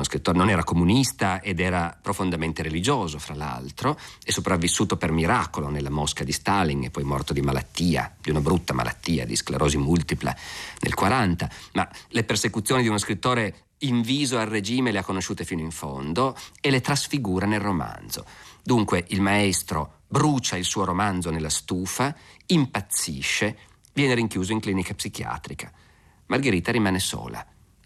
scrittore, non era comunista ed era profondamente religioso, fra l'altro, è sopravvissuto per miracolo nella Mosca di Stalin e poi morto di malattia, di una brutta malattia, di sclerosi multipla nel 40, ma le persecuzioni di uno scrittore inviso al regime le ha conosciute fino in fondo e le trasfigura nel romanzo. Dunque il maestro brucia il suo romanzo nella stufa, impazzisce, viene rinchiuso in clinica psichiatrica. Margherita rimane sola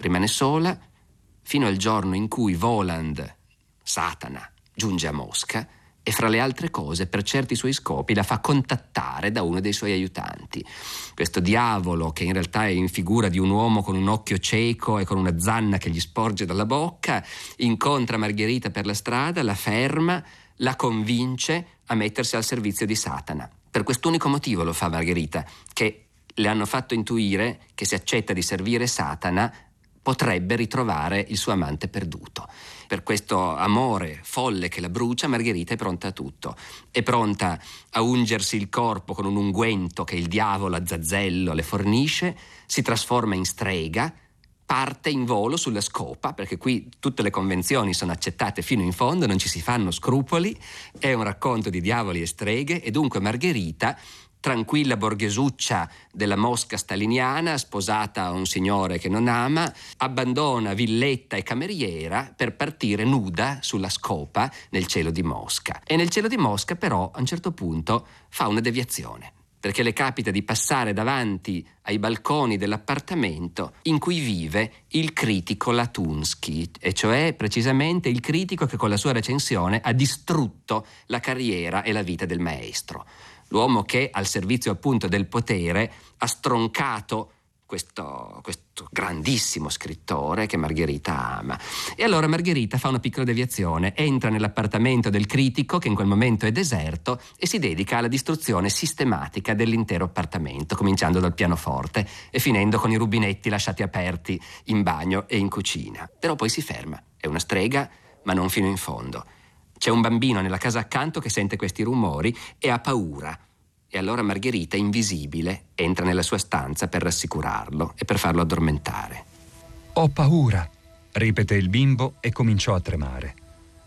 fino al giorno in cui Voland, Satana, giunge a Mosca e fra le altre cose, per certi suoi scopi, la fa contattare da uno dei suoi aiutanti. Questo diavolo, che in realtà è in figura di un uomo con un occhio cieco e con una zanna che gli sporge dalla bocca, incontra Margherita per la strada, la ferma, la convince a mettersi al servizio di Satana. Per quest'unico motivo lo fa Margherita, che le hanno fatto intuire che se accetta di servire Satana potrebbe ritrovare il suo amante perduto. Per questo amore folle che la brucia, Margherita è pronta a tutto. È pronta a ungersi il corpo con un unguento che il diavolo Azazello le fornisce, si trasforma in strega, parte in volo sulla scopa, perché qui tutte le convenzioni sono accettate fino in fondo, non ci si fanno scrupoli, è un racconto di diavoli e streghe e dunque Margherita, tranquilla borghesuccia della Mosca staliniana, sposata a un signore che non ama, abbandona villetta e cameriera per partire nuda sulla scopa nel cielo di Mosca. E nel cielo di Mosca però a un certo punto fa una deviazione, perché le capita di passare davanti ai balconi dell'appartamento in cui vive il critico Latunsky, e cioè precisamente il critico che con la sua recensione ha distrutto la carriera e la vita del maestro. L'uomo che al servizio appunto del potere ha stroncato questo grandissimo scrittore che Margherita ama. E allora Margherita fa una piccola deviazione, entra nell'appartamento del critico che in quel momento è deserto e si dedica alla distruzione sistematica dell'intero appartamento, cominciando dal pianoforte e finendo con i rubinetti lasciati aperti in bagno e in cucina. Però poi si ferma, è una strega ma non fino in fondo. C'è un bambino nella casa accanto che sente questi rumori e ha paura. E allora Margherita, invisibile, entra nella sua stanza per rassicurarlo e per farlo addormentare. «Ho paura», ripeté il bimbo e cominciò a tremare.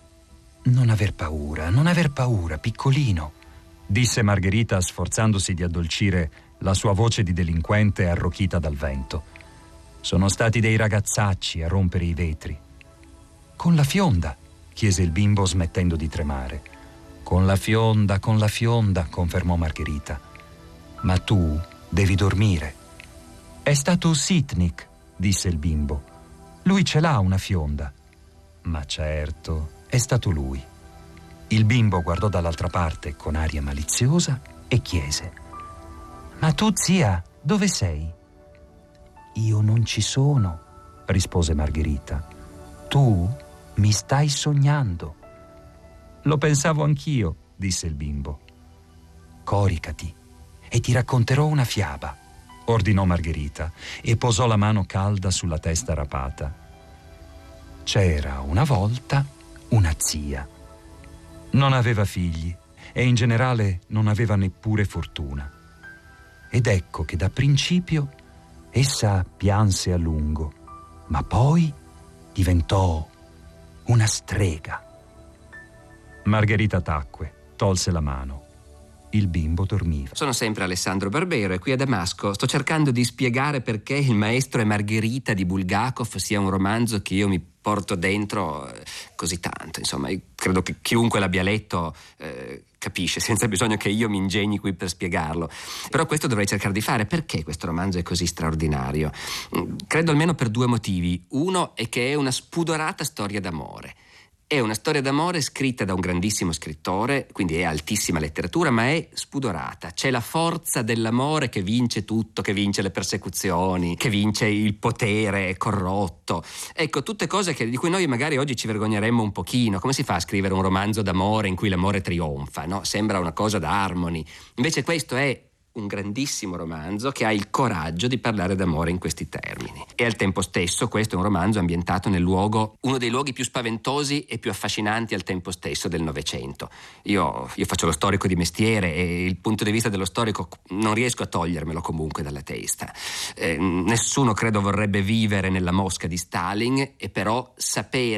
Non aver paura, piccolino», disse Margherita sforzandosi di addolcire la sua voce di delinquente arrochita dal vento. «Sono stati dei ragazzacci a rompere i vetri». «Con la fionda», chiese il bimbo smettendo di tremare. Con la fionda, confermò Margherita. «Ma tu devi dormire». «È stato Sitnik», disse il bimbo. «Lui ce l'ha una fionda». «Ma certo, è stato lui». Il bimbo guardò dall'altra parte con aria maliziosa e chiese: «Ma tu, zia, dove sei?» «Io non ci sono», rispose Margherita. «Tu mi stai sognando». «Lo pensavo anch'io», disse il bimbo. «Coricati e ti racconterò una fiaba», ordinò Margherita e posò la mano calda sulla testa rapata. C'era una volta una zia. Non aveva figli e in generale non aveva neppure fortuna. Ed ecco che da principio essa pianse a lungo, ma poi diventò una strega. Margherita tacque, tolse la mano. Il bimbo dormiva. Sono sempre Alessandro Barbero e qui a Damasco sto cercando di spiegare perché Il maestro e Margherita di Bulgakov sia un romanzo che io mi porto dentro così tanto. Insomma, io credo che chiunque l'abbia letto capisce, senza bisogno che io mi ingegni qui per spiegarlo. Però questo dovrei cercare di fare. Perché questo romanzo è così straordinario? Credo almeno per due motivi. Uno è che è una spudorata storia d'amore. È una storia d'amore scritta da un grandissimo scrittore, quindi è altissima letteratura, ma è spudorata. C'è la forza dell'amore che vince tutto, che vince le persecuzioni, che vince il potere corrotto. Ecco, tutte cose di cui noi magari oggi ci vergogneremmo un pochino. Come si fa a scrivere un romanzo d'amore in cui l'amore trionfa, no? Sembra una cosa da Harmony. Invece questo è un grandissimo romanzo che ha il coraggio di parlare d'amore in questi termini. E al tempo stesso questo è un romanzo ambientato nel luogo, uno dei luoghi più spaventosi e più affascinanti al tempo stesso del Novecento. Io faccio lo storico di mestiere e il punto di vista dello storico non riesco a togliermelo comunque dalla testa. Nessuno credo vorrebbe vivere nella Mosca di Stalin, e però sapere